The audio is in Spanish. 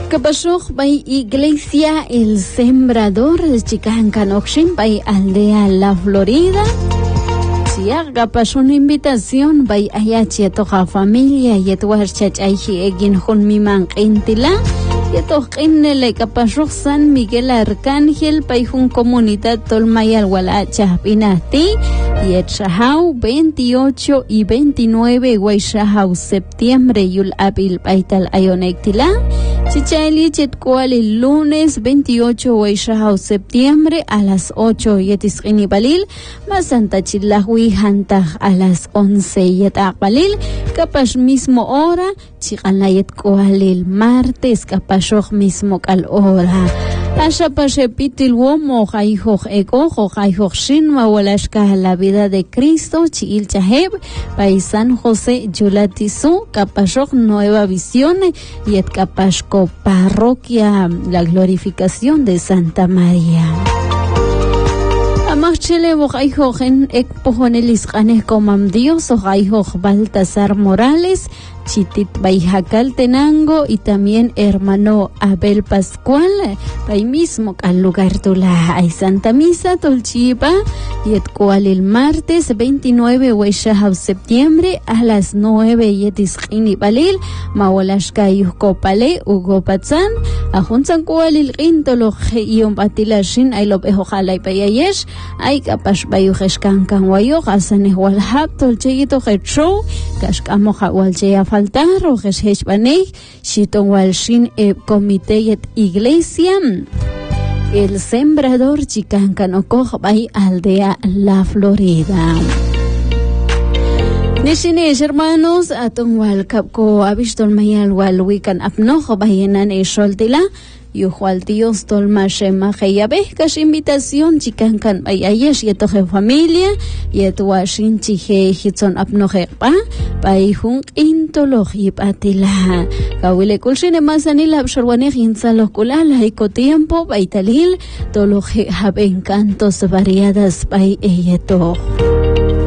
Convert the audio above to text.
¿Qué pasó? By Iglesia El Sembrador, Chicancan Oxin, by Aldea La Florida. Si haga pasó una invitación, by Ayachi toja familia, Yetuar Chachaichi Egin Hun Miman Intila, Yetohinele Capasho San Miguel Arcángel, Paijun Comunidad Tolmayal Walacha Pinati, Yetshahau 28 y 29, Guayshahau septiembre, Yul Abil Paital Ayonectila. Chichali Chetcual el lunes 28 Guayshahau septiembre a las 8 Yetisqini Balil, Masanta Chilahui Hantah a las 11 Yetak Balil, Capash mismo hora, Chicanayet Cual el martes, Capashoch mismo cal hora. Asha Pashepitil Womo, Jaihoch Ego, Jaihoch Shinma, Walashka, la vida de Cristo, Chiil Chaheb, Paisan José Yulatisu, Capashoch Nueva Visión, Yet Capashko Parroquia, la glorificación de Santa María. Amachele Bojaihochen, Ekpojonelis Ganes Comam Dios, Ojaihoch Baltasar Morales, Chitit Baijacal Tenango y también hermano Abel Pascual, ahí mismo al lugar tula hay Santa Misa Tolchipa y el cual el martes 29 Guayshahau septiembre a las 9 Yetisqini Balil, Mawalashka Yuskopale, Ugo Patzan, a Junsan cual el Gintolo Ion Patilashin, ay lo pejojala y payayesh, ay capash bayujeskan kanwayo, Hasan Walhab Tolchito Hecho, Kashkamoja Walchea faltar o Jesús Baney, Shiton Walshin Comité y Iglesia El Sembrador Chicancanocoj by Aldea La Florida. Nishines hermanos, Atonwal Capco Avistol Mayal Wal Wican Apnojo Bayenan e Sholtila. Yujual Dios Tolmashema Heyabe, Cash invitación, Chicancan Bayayesh, Yetoje familia, Yetuashin Chihe Hitson Apnojepa, Paihun Intologip Atila, Kawile Kulshine Masanila Absorwane Hinzalokulala, Eco Tiempo, Baitalil, Toloje Habe encantos variadas, Bay Eyeto.